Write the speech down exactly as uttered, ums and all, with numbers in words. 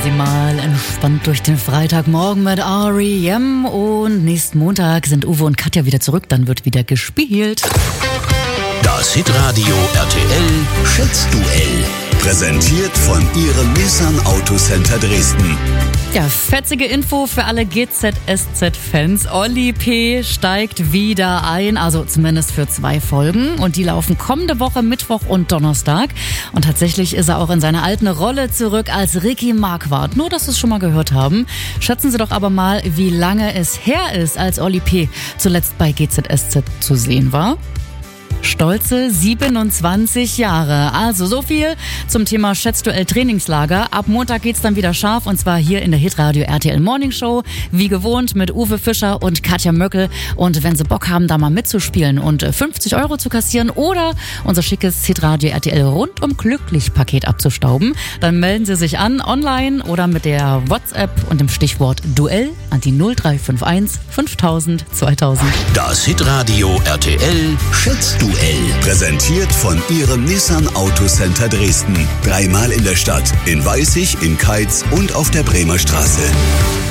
Sie mal entspannt durch den Freitagmorgen mit R E M und nächsten Montag sind Uwe und Katja wieder zurück, dann wird wieder gespielt. Das Hitradio R T L Schätzduell. Präsentiert von Ihrem Nissan Autocenter Dresden. Ja, fetzige Info für alle G Z S Z-Fans. Oli P. steigt wieder ein, also zumindest für zwei Folgen. Und die laufen kommende Woche Mittwoch und Donnerstag. Und tatsächlich ist er auch in seine alten Rolle zurück als Ricky Marquardt. Nur, dass Sie es schon mal gehört haben. Schätzen Sie doch aber mal, wie lange es her ist, als Oli P. zuletzt bei G Z S Z zu sehen war. Stolze siebenundzwanzig Jahre. Also so viel zum Thema Schätzduell Trainingslager. Ab Montag geht's dann wieder scharf und zwar hier in der Hitradio R T L Morning Show. Wie gewohnt mit Uwe Fischer und Katja Möckel. Und wenn Sie Bock haben, da mal mitzuspielen und fünfzig Euro zu kassieren oder unser schickes Hitradio R T L rundum glücklich Paket abzustauben, dann melden Sie sich an online oder mit der WhatsApp und dem Stichwort Duell an die null drei fünf eins fünftausend zweitausend. Das Hitradio R T L Schätzduell. Präsentiert von Ihrem Nissan Autocenter Dresden. Dreimal in der Stadt, in Weißig, in Keitz und auf der Bremer Straße.